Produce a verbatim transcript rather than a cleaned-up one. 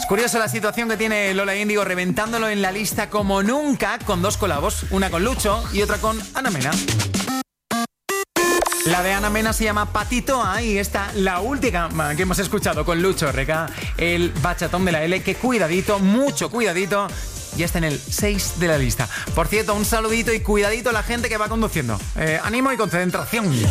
Curiosa la situación que tiene Lola Índigo, reventándolo en la lista como nunca, con dos colabos, una con Lucho y otra con Ana Mena. La de Ana Mena se llama Patitoa y esta, la última que hemos escuchado con Lucho Reca, el bachatón de la L, que cuidadito, mucho cuidadito, ya está en el seis de la lista. Por cierto, un saludito y cuidadito a la gente que va conduciendo. Eh, ánimo y concentración.